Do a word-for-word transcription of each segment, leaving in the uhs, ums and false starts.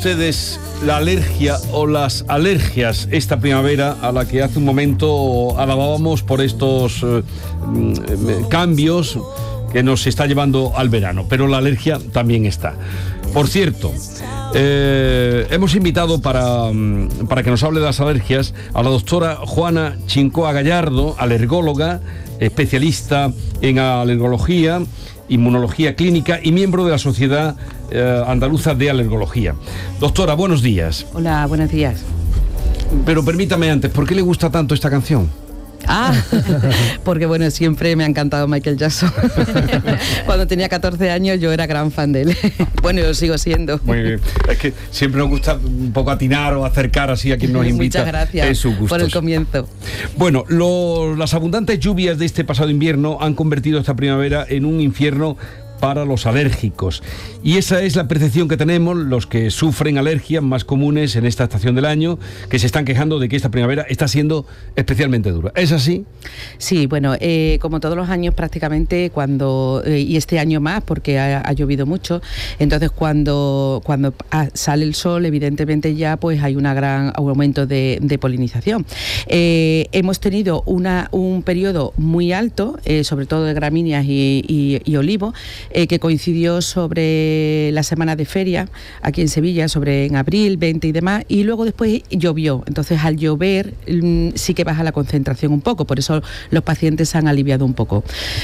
ustedes la alergia o las alergias esta primavera, a la que hace un momento alabábamos por estos eh, cambios que nos está llevando al verano? Pero la alergia también está. Por cierto, eh, hemos invitado para, para que nos hable de las alergias a la doctora Juana Chincoa Gallardo, alergóloga, especialista en alergología, inmunología clínica y miembro de la Sociedad eh, Andaluza de Alergología. Doctora, buenos días. Hola, buenos días. Pero permítame antes, ¿por qué le gusta tanto esta canción? Ah, porque bueno, siempre me ha encantado Michael Jackson. Cuando tenía catorce años yo era gran fan de él. Bueno, yo sigo siendo. Muy bien. Es que siempre nos gusta un poco atinar o acercar así a quien nos invita. Muchas gracias en sus gustos. por el comienzo. Bueno, lo, las abundantes lluvias de este pasado invierno han convertido esta primavera en un infierno para los alérgicos. Y esa es la percepción que tenemos los que sufren alergias más comunes en esta estación del año, que se están quejando de que esta primavera está siendo especialmente dura. ¿Es así? Sí, bueno, eh, como todos los años prácticamente, cuando eh, y este año más, porque ha, ha llovido mucho, entonces cuando, cuando sale el sol, evidentemente ya pues hay un gran aumento de, de polinización. Eh, hemos tenido una, un periodo muy alto, eh, sobre todo de gramíneas y, y, y olivo, Eh, que coincidió sobre la semana de feria aquí en Sevilla, sobre en abril, veinte y demás, y luego después llovió. Entonces al llover mmm, sí que baja la concentración un poco, por eso los pacientes se han aliviado un poco.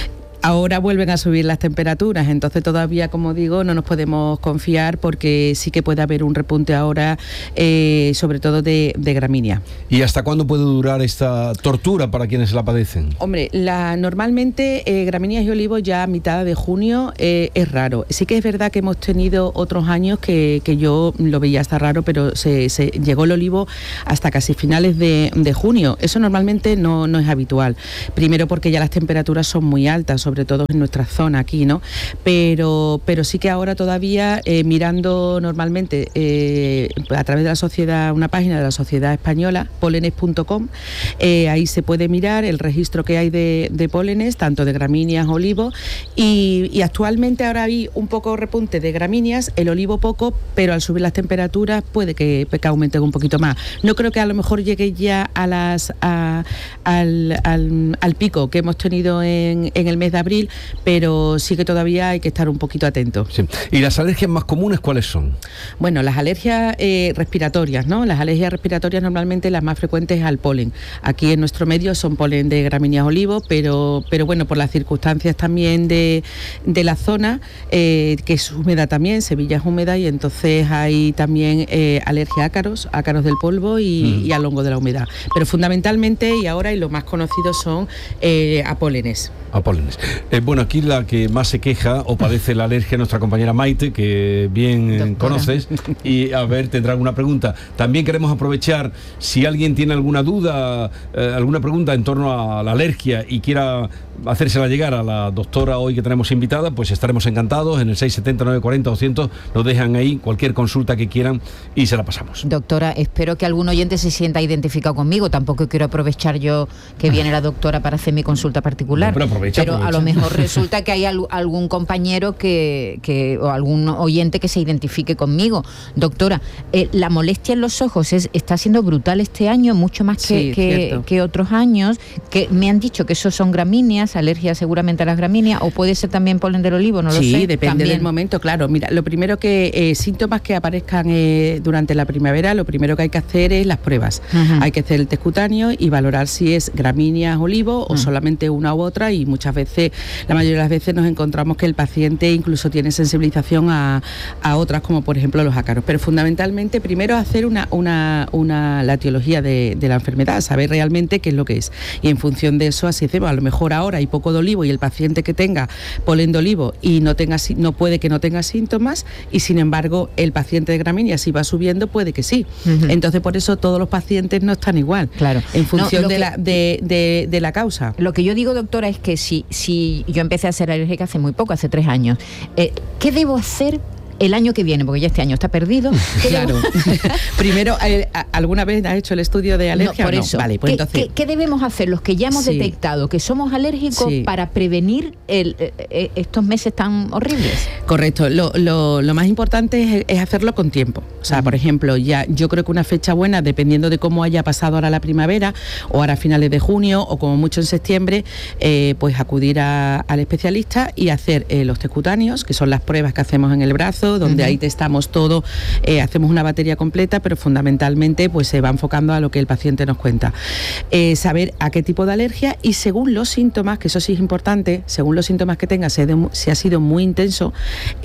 Ahora vuelven a subir las temperaturas, entonces todavía, como digo, no nos podemos confiar porque sí que puede haber un repunte ahora, eh, sobre todo de, de gramínea. ¿Y hasta cuándo puede durar esta tortura para quienes la padecen? Hombre, la, normalmente eh, gramíneas y olivos ya a mitad de junio eh, es raro. Sí que es verdad que hemos tenido otros años que, que yo lo veía hasta raro, pero se, se llegó el olivo hasta casi finales de, de junio. Eso normalmente no, no es habitual. Primero porque ya las temperaturas son muy altas, sobre sobre todo en nuestra zona aquí, ¿no? Pero, pero sí que ahora todavía eh, mirando normalmente eh, a través de la sociedad, una página de la Sociedad Española, pólenes punto com, eh, ahí se puede mirar el registro que hay de, de pólenes, tanto de gramíneas, olivos, y, y actualmente ahora hay un poco repunte de gramíneas, el olivo poco, pero al subir las temperaturas puede que, que aumenten un poquito más. No creo que a lo mejor llegue ya a las a, al, al, al pico que hemos tenido en, en el mes de abril, pero sí que todavía hay que estar un poquito atentos. Sí. ¿Y las alergias más comunes cuáles son? Bueno, las alergias eh, respiratorias, ¿no? Las alergias respiratorias normalmente las más frecuentes al polen. Aquí en nuestro medio son polen de gramíneas olivo, pero, pero bueno, por las circunstancias también de, de la zona, eh, que es húmeda también, Sevilla es húmeda, y entonces hay también eh, alergia a ácaros, ácaros del polvo y, mm. y al hongo de la humedad. Pero fundamentalmente, y ahora y lo más conocido son eh, a pólenes. A pólenes. Eh, bueno, aquí la que más se queja o padece la alergia es nuestra compañera Maite, que bien Doctora. conoces, y a ver, tendrá alguna pregunta. También queremos aprovechar, si alguien tiene alguna duda, eh, alguna pregunta en torno a la alergia y quiera hacérsela llegar a la doctora hoy que tenemos invitada, pues estaremos encantados. En el seis siete cero, nueve cuatro cero, doscientos nos dejan ahí cualquier consulta que quieran y se la pasamos. Doctora, espero que algún oyente se sienta identificado conmigo. Tampoco quiero aprovechar yo que viene la doctora para hacer mi consulta particular. No, pero aprovecha, pero aprovecha. A lo mejor resulta que hay al, algún compañero que, que o algún oyente que se identifique conmigo. Doctora, eh, la molestia en los ojos es, está siendo brutal este año, mucho más que, sí, que, que otros años. Que me han dicho que esos son gramíneas, alergia seguramente a las gramíneas, o puede ser también polen del olivo, no lo sí, sé. Sí, depende también. del momento, claro. Mira, lo primero que, eh, síntomas que aparezcan eh, durante la primavera, lo primero que hay que hacer es las pruebas. Uh-huh. Hay que hacer el test cutáneo y valorar si es gramíneas, olivo uh-huh. o solamente una u otra, y muchas veces, la mayoría de las veces nos encontramos que el paciente incluso tiene sensibilización a, a otras, como por ejemplo los ácaros. Pero fundamentalmente, primero hacer una, una, una la etiología de, de la enfermedad, saber realmente qué es lo que es. Y en función de eso, así hacemos. A lo mejor ahora hay poco de olivo y el paciente que tenga polen de olivo y no tenga no puede que no tenga síntomas, y sin embargo el paciente de gramínea, si va subiendo, puede que sí. Uh-huh. Entonces por eso todos los pacientes no están igual, claro, en función no, de, que, la, de, de, de la causa. Lo que yo digo, doctora, es que si, si yo empecé a ser alérgica hace muy poco, hace tres años, eh, ¿qué debo hacer el año que viene, porque ya este año está perdido. Claro. Primero, eh, ¿alguna vez has hecho el estudio de alergia? No, por o no? eso. Vale, pues ¿Qué, entonces... ¿qué, ¿Qué debemos hacer los que ya hemos sí. detectado que somos alérgicos sí. para prevenir el, eh, estos meses tan horribles? Correcto. Lo, lo, lo más importante es, es hacerlo con tiempo. O sea, uh-huh. por ejemplo, ya yo creo que una fecha buena, dependiendo de cómo haya pasado ahora la primavera, o ahora a finales de junio, o como mucho en septiembre, eh, pues acudir a, al especialista y hacer eh, los test cutáneos, que son las pruebas que hacemos en el brazo, donde uh-huh. ahí testamos todo, eh, hacemos una batería completa, pero fundamentalmente pues se va enfocando a lo que el paciente nos cuenta. Eh, saber a qué tipo de alergia y según los síntomas, que eso sí es importante, según los síntomas que tenga, si, de, si ha sido muy intenso,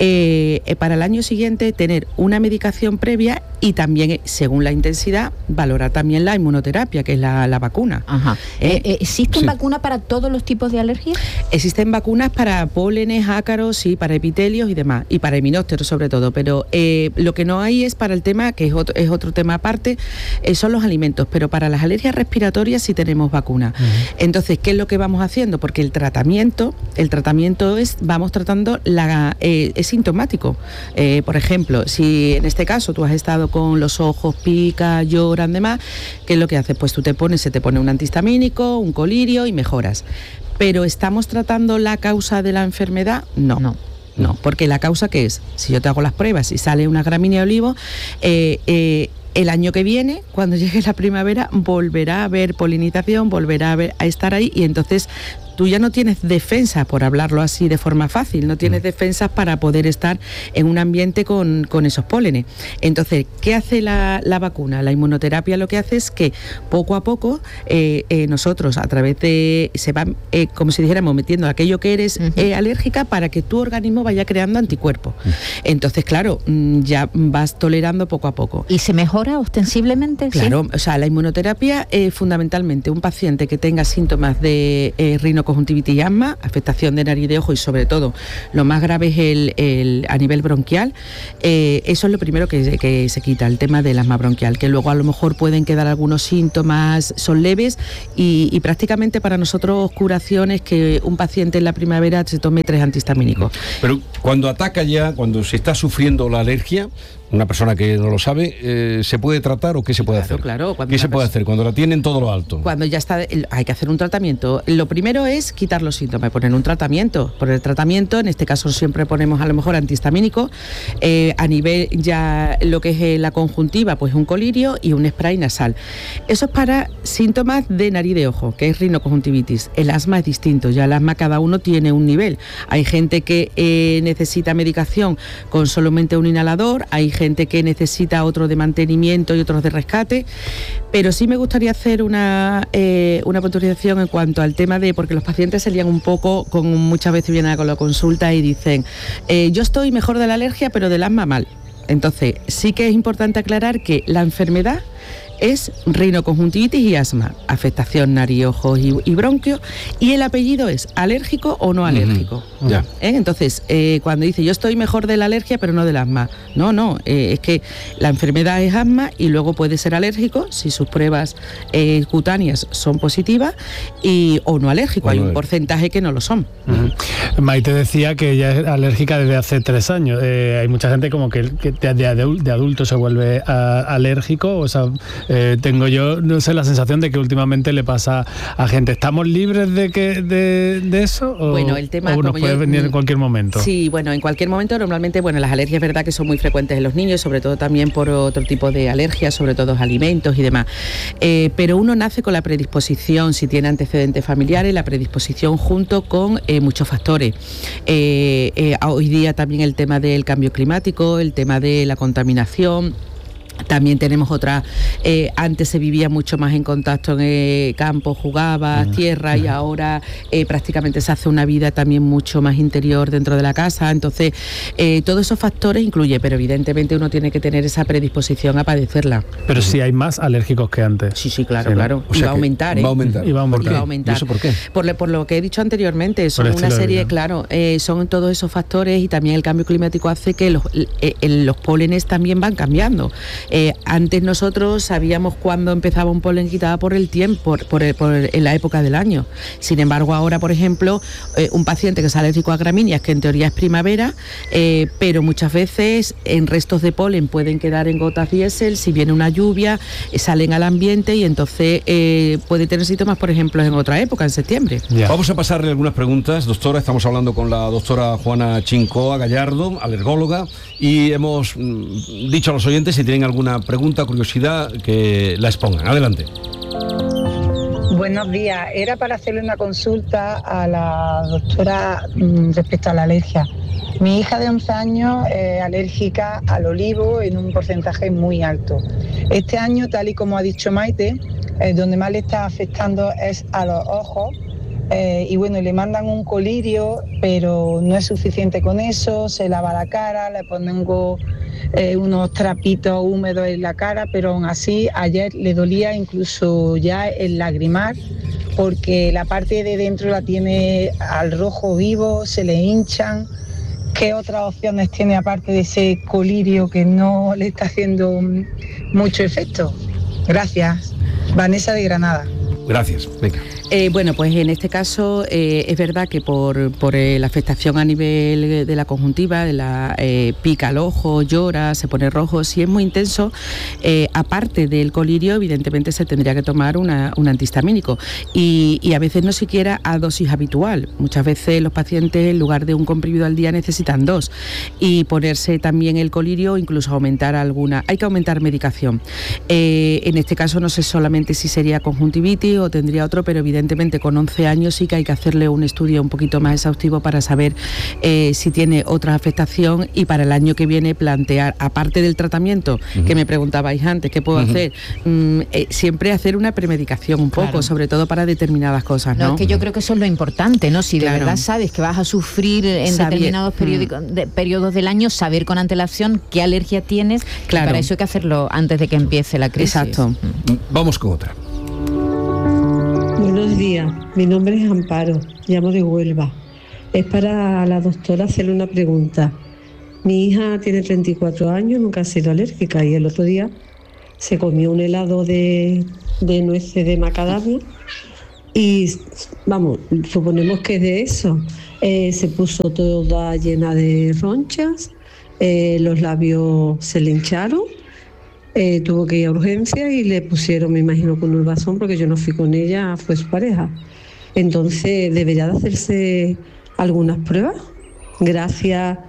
eh, eh, para el año siguiente tener una medicación previa y también, eh, según la intensidad, valorar también la inmunoterapia, que es la, la vacuna. Ajá. Eh, eh, ¿Existen sí. vacunas para todos los tipos de alergias? Existen vacunas para pólenes, ácaros, sí, para epitelios y demás, y para himinópteros sobre todo, pero eh, lo que no hay es para el tema, que es otro, es otro tema aparte, eh, son los alimentos, pero para las alergias respiratorias sí tenemos vacuna. Uh-huh. Entonces, ¿qué es lo que vamos haciendo? Porque el tratamiento, el tratamiento es, vamos tratando, la, eh, es sintomático. Eh, por ejemplo, si en este caso tú has estado con los ojos, pica, lloran, demás, ¿qué es lo que haces? Pues tú te pones, se te pone un antihistamínico, un colirio y mejoras. Pero ¿estamos tratando la causa de la enfermedad? No. No. No, porque la causa, ¿qué es? Si yo te hago las pruebas y sale una gramínea de olivo, eh, eh, el año que viene, cuando llegue la primavera, volverá a haber polinización, volverá a, haber, a estar ahí y entonces tú ya no tienes defensas, por hablarlo así de forma fácil, no tienes defensas para poder estar en un ambiente con, con esos pólenes. Entonces, ¿qué hace la, la vacuna? La inmunoterapia lo que hace es que poco a poco eh, eh, nosotros a través de, se va, eh, como si dijéramos, metiendo aquello que eres uh-huh. eh, alérgica para que tu organismo vaya creando anticuerpos. Uh-huh. Entonces, claro, ya vas tolerando poco a poco. ¿Y se mejora ostensiblemente? Claro, ¿sí? O sea, la inmunoterapia, eh, fundamentalmente, un paciente que tenga síntomas de eh, rinoconjuntivitis y asma, afectación de nariz y de ojo y sobre todo lo más grave es el, el a nivel bronquial, eh, eso es lo primero que, que se quita, el tema del asma bronquial, que luego a lo mejor pueden quedar algunos síntomas, son leves y, y prácticamente para nosotros curación es que un paciente en la primavera se tome tres antihistamínicos. Pero cuando ataca ya, cuando se está sufriendo la alergia, una persona que no lo sabe, eh, ¿se puede tratar o qué se puede claro, hacer? Claro, ¿Qué se puede hacer cuando la tienen todo lo alto? Cuando ya está, hay que hacer un tratamiento. Lo primero es quitar los síntomas, poner un tratamiento. Por el tratamiento, en este caso siempre ponemos a lo mejor antihistamínico, eh, a nivel ya lo que es eh, la conjuntiva, pues un colirio y un spray nasal. Eso es para síntomas de nariz de ojo, que es rinoconjuntivitis. El asma es distinto, ya el asma cada uno tiene un nivel. Hay gente que eh, necesita medicación con solamente un inhalador, hay gente que necesita otro de mantenimiento y otros de rescate, pero sí me gustaría hacer una, eh, una puntualización en cuanto al tema de, porque los pacientes se lían un poco, con muchas veces vienen con la consulta y dicen, eh, yo estoy mejor de la alergia, pero del asma mal. Entonces, sí que es importante aclarar que la enfermedad es rinoconjuntivitis y asma, afectación nariz, ojos y, y bronquios, y el apellido es alérgico o no alérgico. Uh-huh. Yeah. ¿Eh? Entonces, eh, cuando dice yo estoy mejor de la alergia pero no del asma, no, no, eh, es que la enfermedad es asma y luego puede ser alérgico si sus pruebas eh, cutáneas son positivas y, o no alérgico, bueno, hay un porcentaje que no lo son. Uh-huh. Maite decía que ella es alérgica desde hace tres años, eh, hay mucha gente como que, que de, de, de adulto se vuelve a, alérgico, o sea, Eh, tengo yo, no sé, la sensación de que últimamente le pasa a gente. ¿Estamos libres de que de, de eso? ¿O, bueno, el tema, o nos puede yo, venir en cualquier momento? Sí, bueno, en cualquier momento. Normalmente, bueno, las alergias es verdad que son muy frecuentes en los niños, sobre todo también por otro tipo de alergias, sobre todo alimentos y demás. Eh, pero uno nace con la predisposición, si tiene antecedentes familiares, la predisposición junto con eh, muchos factores. Eh, eh, hoy día también el tema del cambio climático, el tema de la contaminación. También tenemos otra, eh, antes se vivía mucho más en contacto en el campo, jugabas, uh-huh. tierra, y ahora eh, prácticamente se hace una vida también mucho más interior dentro de la casa. Entonces, eh, todos esos factores incluye, pero evidentemente uno tiene que tener esa predisposición a padecerla. Pero sí hay más alérgicos que antes. Sí, sí, claro, sí, claro. O sea, y va a aumentar, ¿eh? Va a aumentar. Y va a aumentar. Y va a aumentar. ¿Y eso por qué? Por, le, por lo que he dicho anteriormente, son una serie, claro, eh, son todos esos factores y también el cambio climático hace que los, eh, los pólenes también van cambiando. Eh, antes nosotros sabíamos cuándo empezaba un polen quitado por el tiempo, por, por, por en la época del año. Sin embargo, ahora, por ejemplo, eh, un paciente que es alérgico a gramíneas, que en teoría es primavera, eh, pero muchas veces en restos de polen pueden quedar en gotas diésel, si viene una lluvia, eh, salen al ambiente y entonces eh, puede tener síntomas, por ejemplo, en otra época, en septiembre. Yeah. Vamos a pasarle algunas preguntas, doctora. Estamos hablando con la doctora Juana Chincoa Gallardo, alergóloga, y hemos mm, dicho a los oyentes, si tienen alguna pregunta o curiosidad, que la expongan. Adelante. Buenos días. Era para hacerle una consulta a la doctora mmm, respecto a la alergia. Mi hija de once años es alérgica al olivo en un porcentaje muy alto. Este año, tal y como ha dicho Maite, eh, donde más le está afectando es a los ojos. Eh, y bueno, le mandan un colirio, pero no es suficiente con eso, se lava la cara, le pongo eh, unos trapitos húmedos en la cara, pero aún así ayer le dolía incluso ya el lagrimar, porque la parte de dentro la tiene al rojo vivo, se le hinchan. ¿Qué otras opciones tiene aparte de ese colirio que no le está haciendo mucho efecto? Gracias. Vanessa de Granada. Gracias. Venga. Eh, bueno, pues en este caso eh, es verdad que por, por eh, la afectación a nivel de la conjuntiva, de la eh, pica el ojo, llora, se pone rojo, si es muy intenso, eh, aparte del colirio, evidentemente se tendría que tomar una, un antihistamínico y, y a veces no siquiera a dosis habitual. Muchas veces los pacientes en lugar de un comprimido al día necesitan dos y ponerse también el colirio, incluso aumentar alguna, hay que aumentar medicación. Eh, en este caso no sé solamente si sería conjuntivitis o tendría otro, pero evidentemente Evidentemente con once años sí que hay que hacerle un estudio un poquito más exhaustivo para saber eh, si tiene otra afectación y para el año que viene plantear, aparte del tratamiento uh-huh. que me preguntabais antes, ¿qué puedo uh-huh. hacer? Mm, eh, siempre hacer una premedicación un poco, claro. sobre todo para determinadas cosas, ¿no? No, es que yo creo que eso es lo importante, ¿no? Si de claro. verdad sabes que vas a sufrir en Sabie- determinados periódicos, de, periodos del año, saber con antelación qué alergia tienes, claro. y para eso hay que hacerlo antes de que empiece la crisis. Exacto. Vamos con otra. Buenos días, mi nombre es Amparo, llamo de Huelva. Es para la doctora hacerle una pregunta. Mi hija tiene treinta y cuatro años, nunca ha sido alérgica y el otro día se comió un helado de, de nueces de macadamia y, vamos, suponemos que es de eso. Eh, se puso toda llena de ronchas, eh, los labios se le hincharon. Eh, tuvo que ir a urgencia y le pusieron, me imagino, con un bastón, porque yo no fui con ella, fue su pareja. Entonces, ¿debería de hacerse algunas pruebas? Gracias.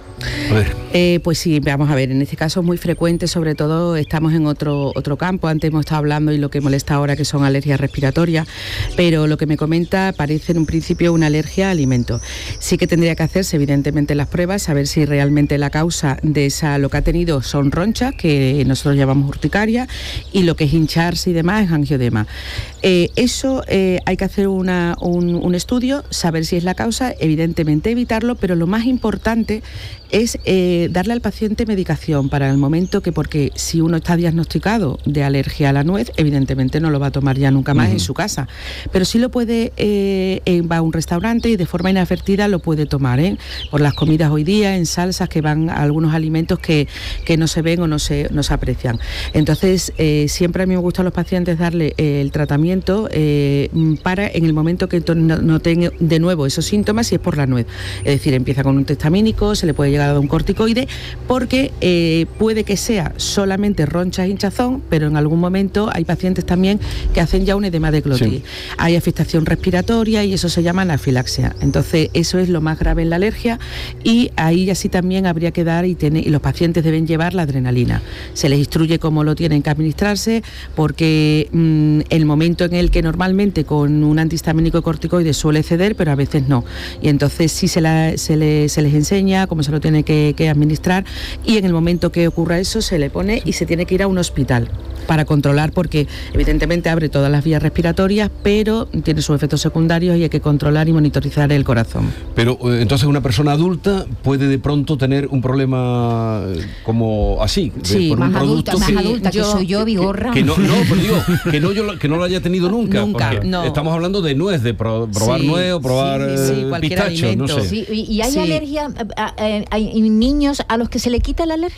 A ver. Eh, pues sí, vamos a ver, en este caso es muy frecuente, sobre todo estamos en otro otro campo, antes hemos estado hablando y lo que molesta ahora que son alergias respiratorias, pero lo que me comenta parece en un principio una alergia a alimentos. Sí que tendría que hacerse evidentemente las pruebas, saber si realmente la causa de esa, lo que ha tenido son ronchas, que nosotros llamamos urticaria, y lo que es hincharse y demás es angiodema. Eh, eso eh, hay que hacer una, un, un estudio, saber si es la causa, evidentemente evitarlo, pero lo más importante es eh, darle al paciente medicación para el momento que, porque si uno está diagnosticado de alergia a la nuez, evidentemente no lo va a tomar ya nunca más uh-huh. en su casa, pero sí lo puede, eh, eh, va a un restaurante y de forma inadvertida lo puede tomar, ¿eh? por las comidas hoy día, en salsas que van a algunos alimentos que, que no se ven o no se, no se aprecian. Entonces, eh, siempre a mí me gusta a los pacientes darle eh, el tratamiento eh, para en el momento que no, no tenga de nuevo esos síntomas, si es por la nuez. Es decir, empieza con un antihistamínico, se le puede llegar a dar un corticoide, porque eh, puede que sea solamente ronchas, hinchazón, pero en algún momento hay pacientes también que hacen ya un edema de glotis. Sí. Hay afectación respiratoria y eso se llama anafilaxia. Entonces, eso es lo más grave en la alergia y ahí así también habría que dar y, tener, y los pacientes deben llevar la adrenalina. Se les instruye cómo lo tienen que administrarse, porque mmm, el momento en el que normalmente con un antihistamínico corticoide suele ceder, pero a veces no. Y entonces sí se, la, se, le, se les enseña cómo se lo tiene que, que administrar y en el momento que ocurra eso se le pone y se tiene que ir a un hospital para controlar, porque evidentemente abre todas las vías respiratorias, pero tiene sus efectos secundarios y hay que controlar y monitorizar el corazón. Pero entonces una persona adulta puede de pronto tener un problema como así, de, sí, por más un adulta, producto más que, adulta, que, que soy yo, Vigorra. Que, que no, no, pero digo, que no, yo, que no lo haya tenido nunca. Nunca, no. Estamos hablando de nuez, de pro, probar sí, nuez o probar sí, sí, eh, cualquier pistacho, alimento. no sé. Sí, y, y hay sí. alergia, hay niños a los que se le quita la alergia.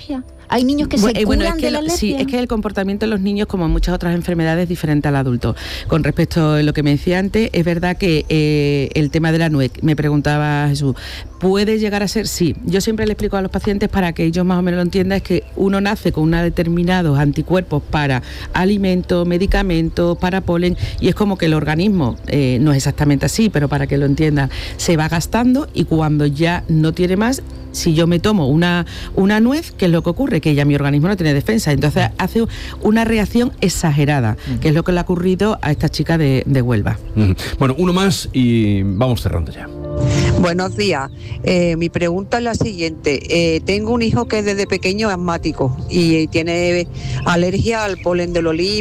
Hay niños que bueno, se bueno, curan es que de la lo, alergia. Sí, es que el comportamiento de los niños, como en muchas otras enfermedades, es diferente al adulto. Con respecto a lo que me decía antes, es verdad que eh, el tema de la nuez, me preguntaba Jesús, ¿puede llegar a ser? Sí. Yo siempre le explico a los pacientes, para que ellos más o menos lo entiendan, es que uno nace con unos determinados anticuerpos para alimentos, medicamentos, para polen, y es como que el organismo, eh, no es exactamente así, pero para que lo entiendan, se va gastando, y cuando ya no tiene más, si yo me tomo una, una nuez, ¿qué es lo que ocurre? Que ya mi organismo no tiene defensa, entonces hace una reacción exagerada, uh-huh. que es lo que le ha ocurrido a esta chica de, de Huelva. Uh-huh. Bueno, uno más y vamos cerrando ya. Buenos días, eh, mi pregunta es la siguiente. Eh, tengo un hijo que desde pequeño es asmático y tiene alergia al polen del olivo